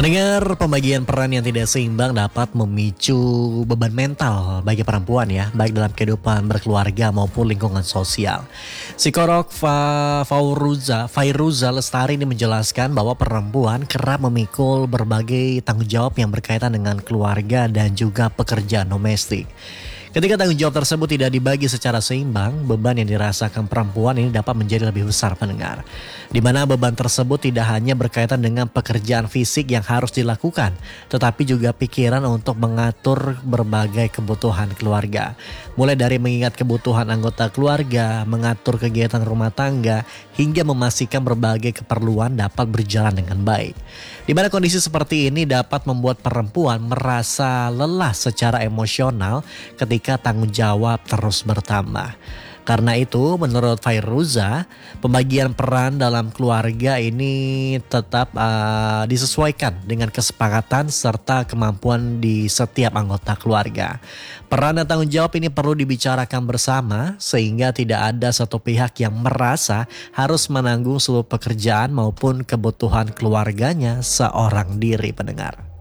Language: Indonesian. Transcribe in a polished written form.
Pendengar, pembagian peran yang tidak seimbang dapat memicu beban mental bagi perempuan ya, baik dalam kehidupan berkeluarga maupun lingkungan sosial. Psikolog Fairuza Lestari ini menjelaskan bahwa perempuan kerap memikul berbagai tanggung jawab yang berkaitan dengan keluarga dan juga pekerjaan domestik. Ketika tanggung jawab tersebut tidak dibagi secara seimbang, beban yang dirasakan perempuan ini dapat menjadi lebih besar pendengar. Di mana beban tersebut tidak hanya berkaitan dengan pekerjaan fisik yang harus dilakukan, tetapi juga pikiran untuk mengatur berbagai kebutuhan keluarga. Mulai dari mengingat kebutuhan anggota keluarga, mengatur kegiatan rumah tangga, hingga memastikan berbagai keperluan dapat berjalan dengan baik. Di mana kondisi seperti ini dapat membuat perempuan merasa lelah secara emosional ketika tanggung jawab terus bertambah. Karena itu menurut Fairuza, pembagian peran dalam keluarga ini tetap disesuaikan dengan kesepakatan serta kemampuan di setiap anggota keluarga. Peran dan tanggung jawab ini perlu dibicarakan bersama sehingga tidak ada satu pihak yang merasa harus menanggung seluruh pekerjaan maupun kebutuhan keluarganya seorang diri, pendengar.